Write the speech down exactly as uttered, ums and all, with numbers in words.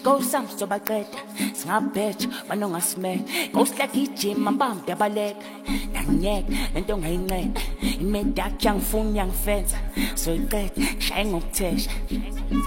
Go sam sobaqeda singabheja banongasimela Ghost like ijima mbambi yabaleka Nanyeka lento ngayinqeda Imedak yangifuna yangifenza So iqeda shaye ngokuthesha